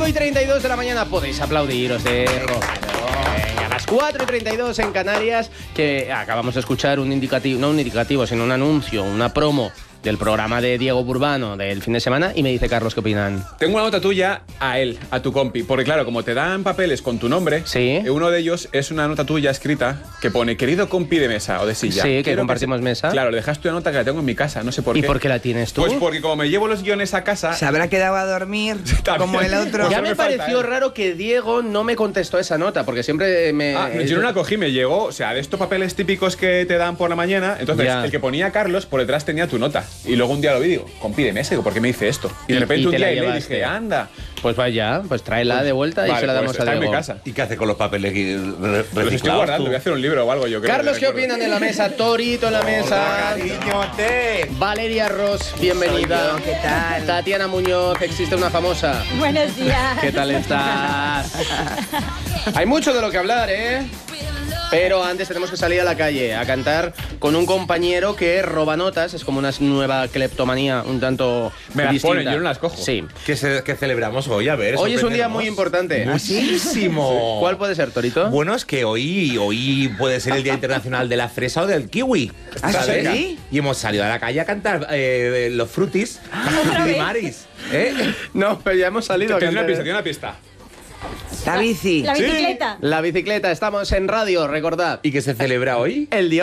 5:32 de la mañana podéis aplaudir, os dejo. Venga, a las 4:32 en Canarias, que acabamos de escuchar un indicativo, no un indicativo, sino un anuncio, una promo del programa de Diego Burbano del fin de semana, y me dice Carlos, ¿qué opinan? Tengo una nota tuya a él, a tu compi, porque claro, como te dan papeles con tu nombre, sí, uno de ellos es una nota tuya escrita que pone querido compi de mesa o de silla. Sí, que compartimos mesa. Claro, le dejaste una nota que la tengo en mi casa, no sé por qué. ¿Y por qué la tienes tú? Pues porque como me llevo los guiones a casa... Se habrá quedado a dormir como el otro. Ya me pareció raro que Diego no me contestó esa nota, porque siempre me... yo no la cogí, me llegó, o sea, de estos papeles típicos que te dan por la mañana, entonces el que ponía Carlos por detrás tenía tu nota, y luego un día lo vi, digo, compi de mesa, digo, ¿por qué me dice esto? Y de repente un día le dije, anda. Pues vaya, pues tráela de vuelta y se la damos a Diego. En mi casa. ¿Y qué hace con los papeles reciclados? Los estoy guardando, voy a hacer un libro o algo, yo creo. Carlos, ¿qué opinan en la mesa? Torito en la mesa. Valeria Ross, bienvenida. Soy yo, ¿qué tal? Tatiana Muñoz, existe una famosa. Buenos días. ¿Qué tal estás? Hay mucho de lo que hablar, ¿eh? Pero antes tenemos que salir a la calle a cantar con un compañero que roba notas. Es como una nueva cleptomanía un tanto me las distinta. ponen, yo no las cojo. Sí. ¿Qué celebramos hoy? A ver, hoy es un día muy importante. Muchísimo. ¿Cuál puede ser, Torito? Bueno, es que hoy puede ser el Día Internacional de la Fresa o del Kiwi. ¿Sabes? ¿Sí? Y hemos salido a la calle a cantar los frutis de Maris. No, pero ya hemos salido a Tiene cantar. una pista. La bici. La bicicleta. La bicicleta, estamos en radio, recordad. ¿Y qué se celebra hoy? El día